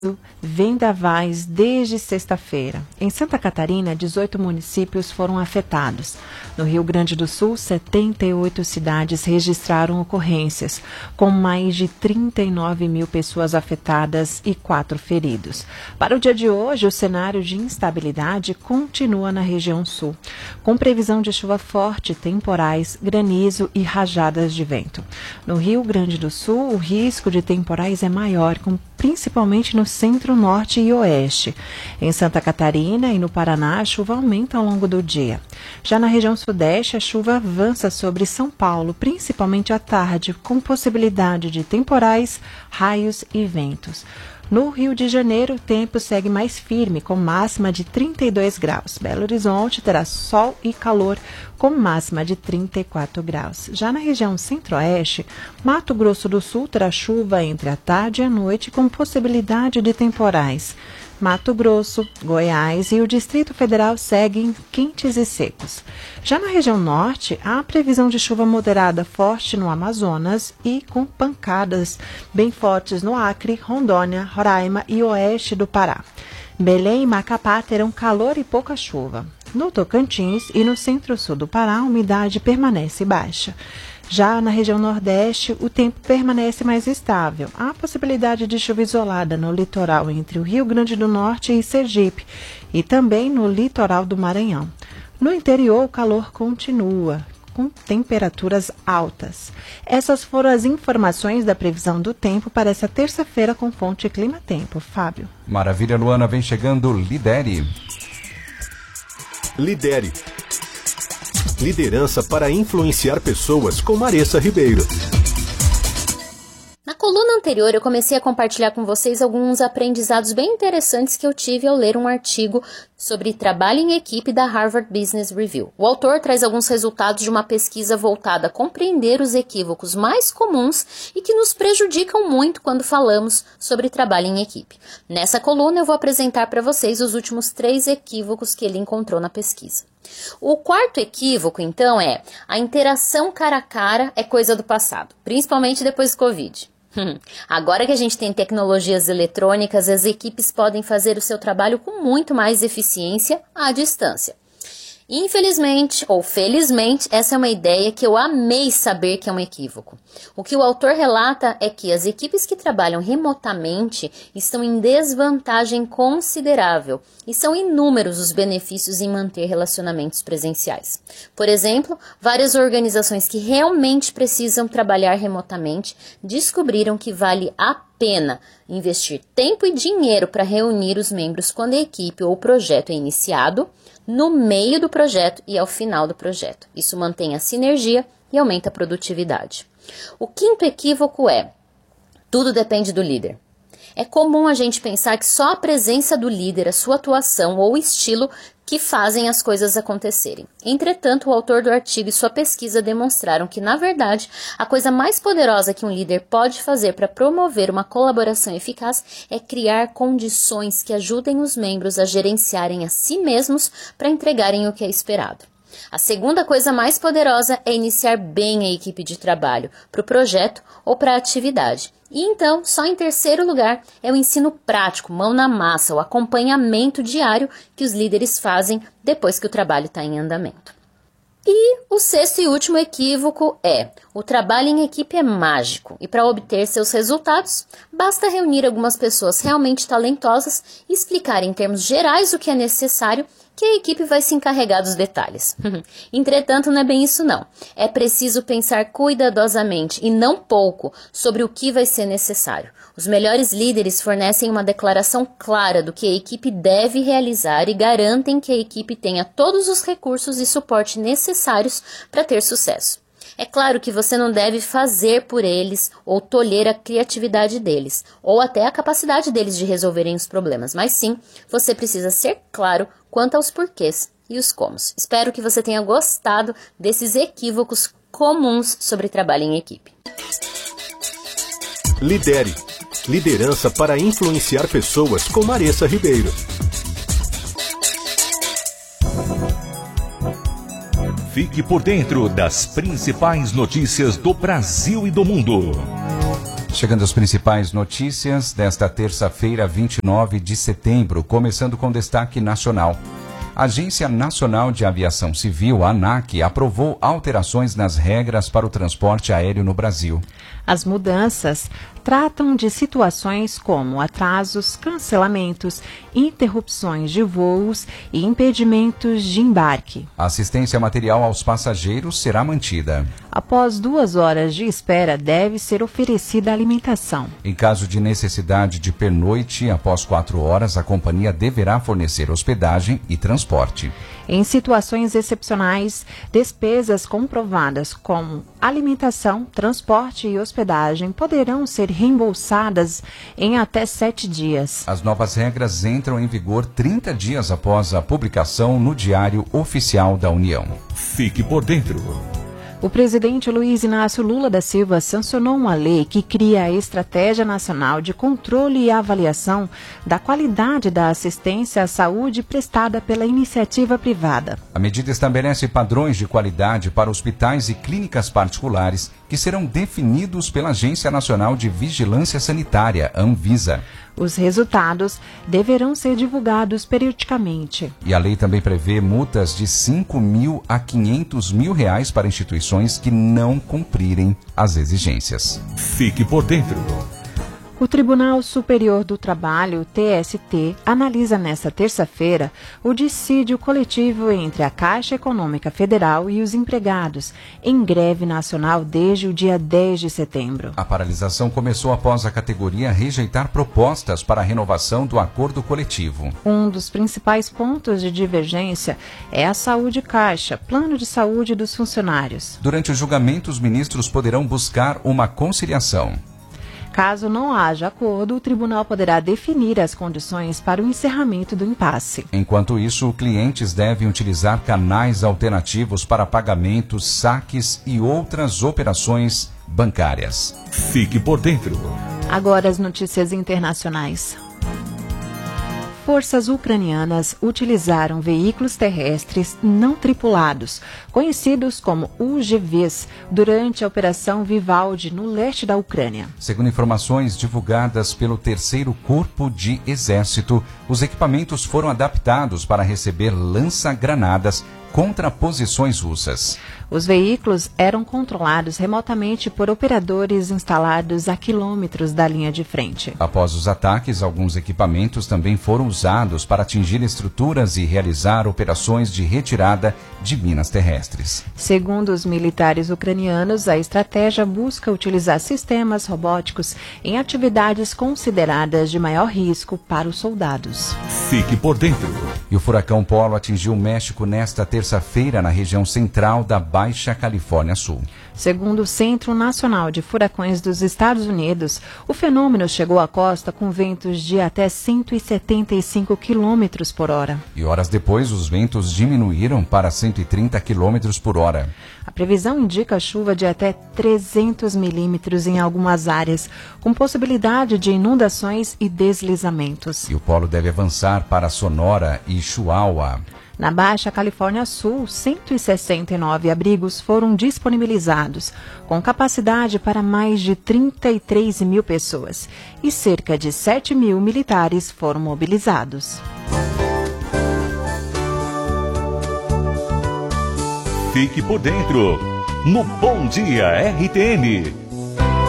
vendavais desde sexta-feira. Em Santa Catarina, 18 municípios foram afetados. No Rio Grande do Sul, 78 cidades registraram ocorrências, com mais de 39 mil pessoas afetadas e 4 feridos. Para o dia de hoje, o cenário de instabilidade continua na região sul, com previsão de chuva forte, temporais, granizo e rajadas de vento. No Rio Grande do Sul, o risco de temporais é maior, principalmente no centro-norte e oeste. Em Santa Catarina e no Paraná, a chuva aumenta ao longo do dia. Já na região sudeste, a chuva avança sobre São Paulo, principalmente à tarde, com possibilidade de temporais, raios e ventos. No Rio de Janeiro, o tempo segue mais firme, com máxima de 32 graus. Belo Horizonte terá sol e calor, com máxima de 34 graus. Já na região centro-oeste, Mato Grosso do Sul terá chuva entre a tarde e a noite, com possibilidade de temporais. Mato Grosso, Goiás e o Distrito Federal seguem quentes e secos. Já na região norte, há previsão de chuva moderada forte no Amazonas e com pancadas bem fortes no Acre, Rondônia, Roraima e oeste do Pará. Belém e Macapá terão calor e pouca chuva. No Tocantins e no centro-sul do Pará, a umidade permanece baixa. Já na região nordeste, o tempo permanece mais estável. Há possibilidade de chuva isolada no litoral entre o Rio Grande do Norte e Sergipe e também no litoral do Maranhão. No interior, o calor continua, com temperaturas altas. Essas foram as informações da previsão do tempo para essa terça-feira com fonte Clima Tempo. Fábio. Maravilha, Luana. Vem chegando Lidere. Lidere. Liderança para influenciar pessoas com Maressa Ribeiro. Na coluna anterior, eu comecei a compartilhar com vocês alguns aprendizados bem interessantes que eu tive ao ler um artigo sobre trabalho em equipe da Harvard Business Review. O autor traz alguns resultados de uma pesquisa voltada a compreender os equívocos mais comuns e que nos prejudicam muito quando falamos sobre trabalho em equipe. Nessa coluna, eu vou apresentar para vocês os últimos 3 equívocos que ele encontrou na pesquisa. O quarto equívoco, então, é a interação cara a cara é coisa do passado, principalmente depois do Covid. Agora que a gente tem tecnologias eletrônicas, as equipes podem fazer o seu trabalho com muito mais eficiência à distância. Infelizmente, ou felizmente, essa é uma ideia que eu amei saber que é um equívoco. O que o autor relata é que as equipes que trabalham remotamente estão em desvantagem considerável e são inúmeros os benefícios em manter relacionamentos presenciais. Por exemplo, várias organizações que realmente precisam trabalhar remotamente descobriram que vale a pena investir tempo e dinheiro para reunir os membros quando a equipe ou o projeto é iniciado, no meio do projeto e ao final do projeto. Isso mantém a sinergia e aumenta a produtividade. O quinto equívoco é: tudo depende do líder. É comum a gente pensar que só a presença do líder, a sua atuação ou estilo que fazem as coisas acontecerem. Entretanto, o autor do artigo e sua pesquisa demonstraram que, na verdade, a coisa mais poderosa que um líder pode fazer para promover uma colaboração eficaz é criar condições que ajudem os membros a gerenciarem a si mesmos para entregarem o que é esperado. A segunda coisa mais poderosa é iniciar bem a equipe de trabalho para o projeto ou para a atividade. E então, só em terceiro lugar, é o ensino prático, mão na massa, o acompanhamento diário que os líderes fazem depois que o trabalho está em andamento. E o sexto e último equívoco é: o trabalho em equipe é mágico e para obter seus resultados, basta reunir algumas pessoas realmente talentosas e explicar em termos gerais o que é necessário que a equipe vai se encarregar dos detalhes. Entretanto, não é bem isso não. É preciso pensar cuidadosamente e não pouco sobre o que vai ser necessário. Os melhores líderes fornecem uma declaração clara do que a equipe deve realizar e garantem que a equipe tenha todos os recursos e suporte necessários para ter sucesso. É claro que você não deve fazer por eles ou tolher a criatividade deles, ou até a capacidade deles de resolverem os problemas, mas sim, você precisa ser claro quanto aos porquês e os comos. Espero que você tenha gostado desses equívocos comuns sobre trabalho em equipe. Lidere. Liderança para influenciar pessoas com Maressa Ribeiro. Fique por dentro das principais notícias do Brasil e do mundo. Chegando às principais notícias desta terça-feira, 29 de setembro, começando com destaque nacional. A Agência Nacional de Aviação Civil, a ANAC, aprovou alterações nas regras para o transporte aéreo no Brasil. As mudanças tratam de situações como atrasos, cancelamentos, interrupções de voos e impedimentos de embarque. A assistência material aos passageiros será mantida. Após 2 horas de espera, deve ser oferecida alimentação. Em caso de necessidade de pernoite, após 4 horas, a companhia deverá fornecer hospedagem e transporte. Em situações excepcionais, despesas comprovadas como alimentação, transporte e hospedagem poderão ser reembolsadas em até 7 dias. As novas regras entram em vigor 30 dias após a publicação no Diário Oficial da União. Fique por dentro. O presidente Luiz Inácio Lula da Silva sancionou uma lei que cria a Estratégia Nacional de Controle e Avaliação da Qualidade da Assistência à Saúde prestada pela iniciativa privada. A medida estabelece padrões de qualidade para hospitais e clínicas particulares que serão definidos pela Agência Nacional de Vigilância Sanitária, Anvisa. Os resultados deverão ser divulgados periodicamente. E a lei também prevê multas de R$5 mil a R$500 mil para instituições que não cumprirem as exigências. Fique por dentro. O Tribunal Superior do Trabalho, TST, analisa nesta terça-feira o dissídio coletivo entre a Caixa Econômica Federal e os empregados, em greve nacional desde o dia 10 de setembro. A paralisação começou após a categoria rejeitar propostas para a renovação do acordo coletivo. Um dos principais pontos de divergência é a saúde caixa, plano de saúde dos funcionários. Durante o julgamento, os ministros poderão buscar uma conciliação. Caso não haja acordo, o tribunal poderá definir as condições para o encerramento do impasse. Enquanto isso, clientes devem utilizar canais alternativos para pagamentos, saques e outras operações bancárias. Fique por dentro. Agora as notícias internacionais. Forças ucranianas utilizaram veículos terrestres não tripulados, conhecidos como UGVs, durante a Operação Vivaldi, no leste da Ucrânia. Segundo informações divulgadas pelo 3º Corpo de Exército, os equipamentos foram adaptados para receber lança-granadas contra posições russas. Os veículos eram controlados remotamente por operadores instalados a quilômetros da linha de frente. Após os ataques, alguns equipamentos também foram usados para atingir estruturas e realizar operações de retirada de minas terrestres. Segundo os militares ucranianos, a estratégia busca utilizar sistemas robóticos em atividades consideradas de maior risco para os soldados. Fique por dentro. E o furacão Polo atingiu o México nesta terça-feira na região central da Baixa Califórnia Sul. Segundo o Centro Nacional de Furacões dos Estados Unidos, o fenômeno chegou à costa com ventos de até 175 km por hora. E horas depois, os ventos diminuíram para 130 km por hora. A previsão indica chuva de até 300 milímetros em algumas áreas, com possibilidade de inundações e deslizamentos. E o polo deve avançar para Sonora e Chihuahua. Na Baixa Califórnia Sul, 169 abrigos foram disponibilizados, com capacidade para mais de 33 mil pessoas, e cerca de 7 mil militares foram mobilizados. Fique por dentro, no Bom Dia RTN.